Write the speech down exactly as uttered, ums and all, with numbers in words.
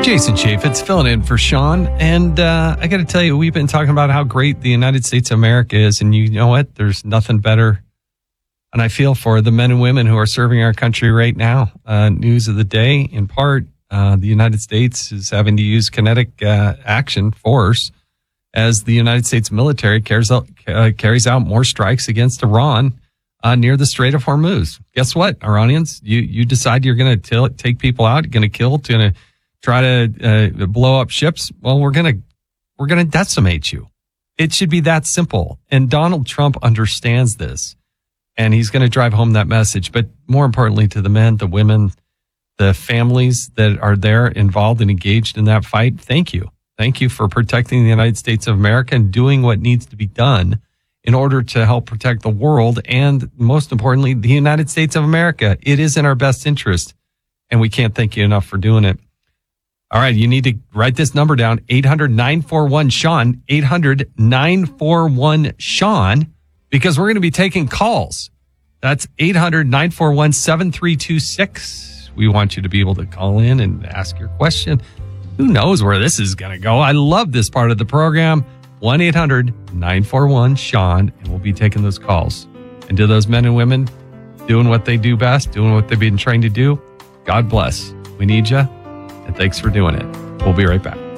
Jason Chaffetz filling in for Sean. And uh, I got to tell you, we've been talking about how great the United States of America is. And you know what? There's nothing better. And I feel for the men and women who are serving our country right now. Uh, news of the day, in part, uh, the United States is having to use kinetic uh, action force as the United States military carries out, uh, carries out more strikes against Iran uh, near the Strait of Hormuz. Guess what, Iranians? You you decide you're going to take people out, you're going to kill, going to try to uh, blow up ships. Well, we're going to we're going to decimate you. It should be that simple. And Donald Trump understands this, and he's going to drive home that message. But more importantly, to the men, the women, the families that are there involved and engaged in that fight, thank you. Thank you for protecting the United States of America and doing what needs to be done in order to help protect the world and, most importantly, the United States of America. It is in our best interest, and we can't thank you enough for doing it. All right, you need to write this number down, eight hundred nine four one Sean, eight hundred nine four one Sean, because we're going to be taking calls. That's eight hundred nine four one seven three two six. We want you to be able to call in and ask your question. Who knows where this is going to go? I love this part of the program. one eight hundred nine four one Sean, and we'll be taking those calls. And to those men and women doing what they do best, doing what they've been trained to do, God bless. We need you, and thanks for doing it. We'll be right back.